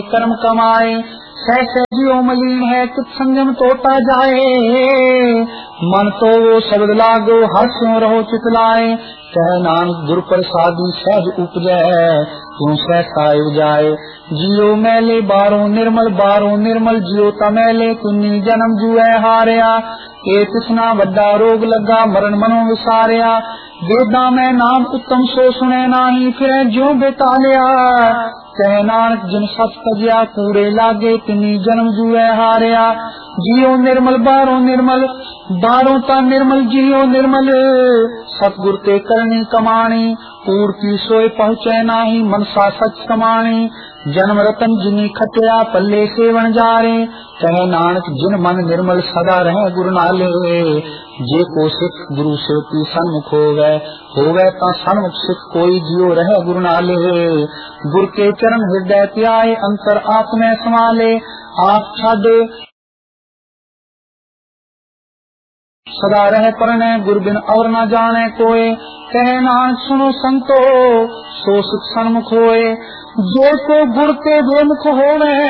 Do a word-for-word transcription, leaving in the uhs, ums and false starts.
कर्म कमाए। सह सहजियो मलिन है कुछ संयम तोता जाए। मन तो वो शब्द लागो हर्षों रहो चितलाए। कह नानक गुर प्रसादी सहज उपजै क्यों सहसा जाए। जियो मैले बारो निर्मल बारो निर्मल जियो तमैले तुनी जन्म जुए हारिया। ए तिसना वड्डा रोग लगा मरण मनो विसारिया। वेदा में नाम उत्तम सो सुने नाही फिर ज्यों बेतालिया। कह नानक जिन सत तजिया कूड़े लागे तिनी जन्म जुए हारिया। जियो निर्मल बारो निर्मल बारो ता निर्मल जियो निर्मल सतगुर ते करनी कमाणी। कूड़ की सोए पहुँचे नाही मनसा सच समाणी। जन्म रतन जिनी खटिया पल्ले सेवन जारे। कहे नानक जिन मन निर्मल सदा रहे गुरु नाले। जे को सिख गुरु से की सन्मुख हो गए हो गए ता सन्मुख सिख कोई जियो रहे गुरु नाले। गुर के चरण हृदय त्याए अंतर आप में समाले। आप छाड़े सदा रहे परने गुरु बिन और न जाने कोय। कहे नानक सुनो संतो सो सुख सन्मुख होए। जो को गुर के बेमुख होवे